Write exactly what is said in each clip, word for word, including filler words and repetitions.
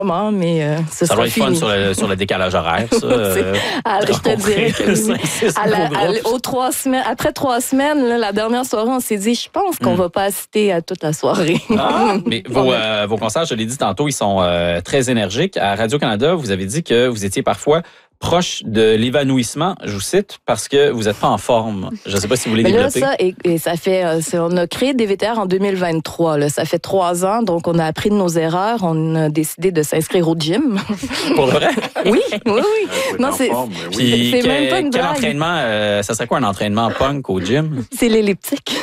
Comment, mais euh, ce ça sera va être fini. fun sur le, sur le décalage horaire, ça. euh, Alors, je te dirais que oui. c'est À la, à, aux trois semaines, après trois semaines, là, la dernière soirée, on s'est dit, je pense qu'on Mm. va pas assister à toute la soirée. Ah, mais vos, euh, vos concerts, je l'ai dit tantôt, ils sont euh, très énergiques. À Radio-Canada, vous avez dit que vous étiez parfois proche de l'évanouissement, je vous cite, parce que vous n'êtes pas en forme. Je ne sais pas si vous voulez Mais là, développer. ça, et, et ça fait, euh, c'est- on a créé D V T R en deux mille vingt-trois. Là. Ça fait trois ans, donc on a appris de nos erreurs. On a décidé de s'inscrire au gym. Pour vrai? Oui, oui, oui. Ouais, Non, en c'est- forme, mais oui. Puis, c'est que- même pas une quel blague. entraînement, euh, ça serait quoi un entraînement punk au gym? C'est l'elliptique.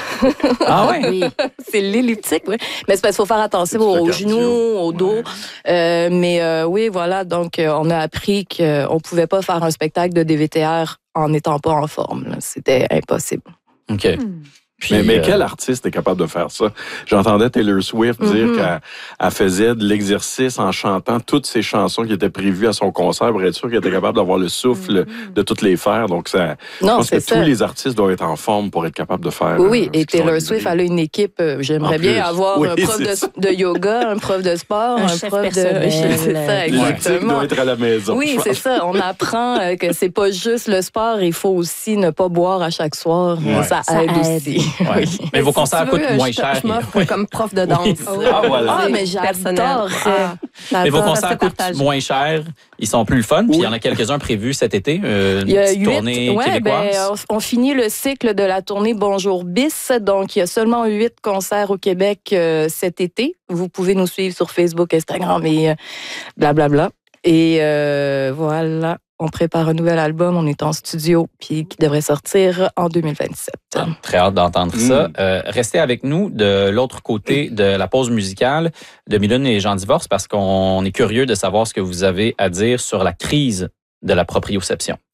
Ah ouais? Oui, c'est l'elliptique, oui. Mais c'est parce qu'il faut faire attention C'est aux, du aux cardio. genoux, au dos. Ouais. Euh, mais euh, oui, voilà. Donc, euh, on a appris qu'on ne pouvait pas faire un spectacle de D V T R en n'étant pas en forme. là. C'était impossible. OK. Puis, Mais, mais euh, quel artiste est capable de faire ça? J'entendais Taylor Swift dire Mhm. qu'elle elle faisait de l'exercice en chantant toutes ses chansons qui étaient prévues à son concert pour être sûr qu'elle était capable d'avoir le souffle de toutes les faire. Donc, ça, je Non, pense que c'est tous ça. les artistes doivent être en forme pour être capables de faire. Oui, oui. euh, Et ce qu'ils sont Taylor Swift, livrés. elle a une équipe. euh, J'aimerais En bien plus. avoir Oui, un prof c'est ça. de, de yoga, un prof de sport, Un un, chef prof de. personnel. C'est ça, L'actif exactement. doit être à la maison. Oui, je c'est pense. ça. On apprend euh, que c'est pas juste le sport, il faut aussi ne pas boire à chaque soir. Ouais. Ça, Ça aide, aide. aussi. ouais. Mais vos Si concerts tu veux, coûtent moins je, cher. Je m'offre comme prof de danse. Ah, voilà. Ah, mais Personnel. j'adore ça. Mais vos J'adore. concerts se coûtent partage. moins cher, ils sont plus le fun, puis il y en a quelques-uns prévus cet été, euh, une Il y a petite huit, tournée ouais, québécoise. ben, on, on finit le cycle de la tournée Bonjour Bis. Donc, il y a seulement huit concerts au Québec euh, cet été. Vous pouvez nous suivre sur Facebook, Instagram et euh, blablabla. Et euh, voilà, on prépare un nouvel album. On est en studio, puis qui devrait sortir en deux mille vingt-sept. Ah, très hâte d'entendre Mm. ça. Euh, restez avec nous de l'autre côté de la pause musicale de Mylène et Jean Divorce parce qu'on est curieux de savoir ce que vous avez à dire sur la crise de la proprioception.